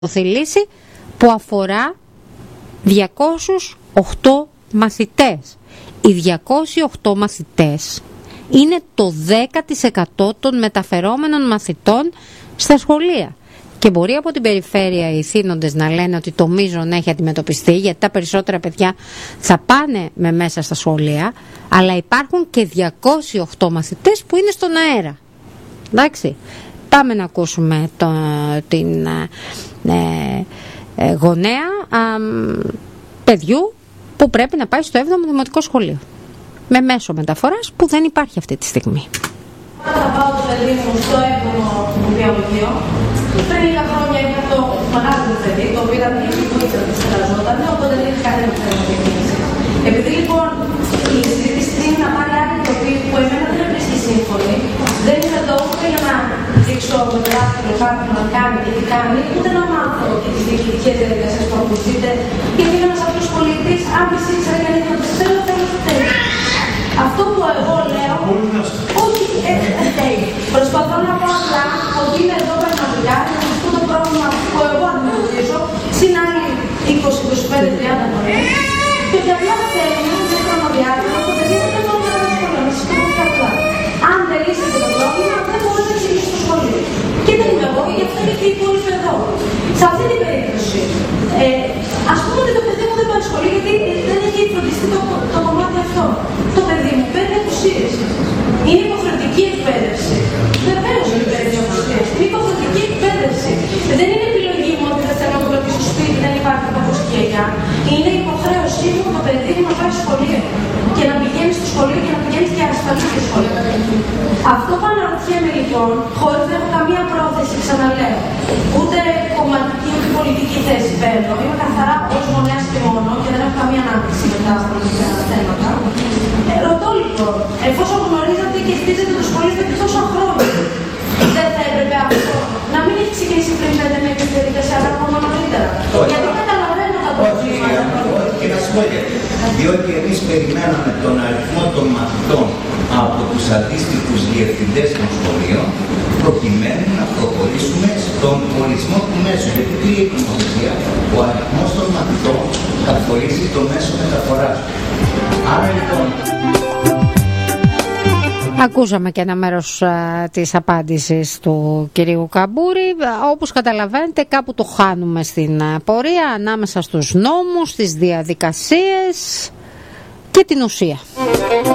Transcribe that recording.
λύση που αφορά 208 μαθητές. Οι 208 μαθητές είναι το 10% των μεταφερόμενων μαθητών στα σχολεία. Και μπορεί από την περιφέρεια οι θύνοντες να λένε ότι το μείζον έχει αντιμετωπιστεί, γιατί τα περισσότερα παιδιά θα πάνε με μέσα στα σχολεία, αλλά υπάρχουν και 208 μαθητές που είναι στον αέρα. Εντάξει. Πάμε να ακούσουμε την γονέα παιδιού που πρέπει να πάει στο 7ο δημοτικό σχολείο, με μέσο μεταφοράς που δεν υπάρχει αυτή τη στιγμή. Όταν θα πάω το παιδί μου στο 7ο βιολογείο, πριν λίγα χρόνια είχα το μεγάλο μου παιδί, το οποίο ήταν εκεί που ήθελα να συνεργαζόταν, οπότε δεν είχε κανένα θέμα διακίνηση. Επειδή λοιπόν η συζήτηση είναι να πάρει άκρη τοπή που εμένα δεν με βρίσκει σύμφωνη, δεν είμαι εδώ ούτε για να δείξω με το δάχτυλο κάποιον να κάνει και τι κάνει, ούτε να μάθω και τις διοικητικές διαδικασίες που ακολουθείτε, γιατί είμαι ένας απλός πολίτης, αν δεν ήξερα και αν ήθελα να τις θέλω, θέλω το τέλος. Αυτό που εγώ λέω, όχι, προσπαθώ να πω απλά ότι είμαι εδώ πραγματικά για να αυτό το πρόβλημα που εγώ αντιμετωπίζω, συν άλλοι 20, 25, 30 φορές, και ότι απλά θέλουμε σε χρονοδιάγραμμα το παιδί δεν μπορεί να πάει στο σχολείο. Να σας πω πολύ απλά. Αν δεν λύσετε το πρόβλημα, δεν μπορεί να εξηγήσει στο σχολείο. Και δεν είμαι εγώ, γι' αυτό είναι και οι υπόλοιποι εδώ. Σε αυτή την περίπτωση, ας πούμε ότι το παιδί μου δεν πάει στο σχολείο, γιατί δεν έχει φροντιστεί το κομμάτι αυτό. Το παιδί μου παίρνει απουσίες. Είναι υποχρεωτική εκπαίδευση. Βεβαίως είναι παίρνει απουσίες. Είναι υποχρεωτική εκπαίδευση. Δεν είναι επιλογή μου ότι δεν θέλω να βλέπει στο σπίτι, δεν υπάρχει παπουσκία. Είναι υποχρέωσή μου το παιδί να πάει στο σχολείο. Και να πηγαίνει στο σχολείο και να πηγαίνει και ασφαλή στο σχολείο. Αυτό που αναρωτιέμαι λοιπόν, χωρίς να έχω καμία πρόθεση, ξαναλέω, ούτε κομματική ούτε πολιτική θέση παίρνω. Είμαι καθαρά ως γονέας και μόνο και δεν έχω καμία ανάπτυξη μετά στα πολιτικά θέματα. Ρωτώ λοιπόν, εφόσον γνωρίζατε και χτίζετε το σχολείο επί τόσα χρόνια, δεν θα έπρεπε αυτό να μην έχει ξεκινήσει πριν 5 μήνες τη διαδικασία, αλλά ακόμα νωρίτερα? Γιατί καταλαβαίνω τα προβλήματα. Και να σου πω γιατί. Διότι εμείς περιμέναμε τον αριθμό των μαθητών από τους αντίστοιχους διευθυντές των σχολείων, προκειμένου να προχωρήσουμε στον ορισμό του μέσου. Γιατί τι η νομοθεσία, ο αριθμός των μαθητών καθορίζει το μέσο μεταφοράς. Άρα λοιπόν... Ακούσαμε και ένα μέρος της απάντησης του κυρίου Καμπούρη. Όπως καταλαβαίνετε, κάπου το χάνουμε στην πορεία ανάμεσα στους νόμους, στις διαδικασίες και την ουσία.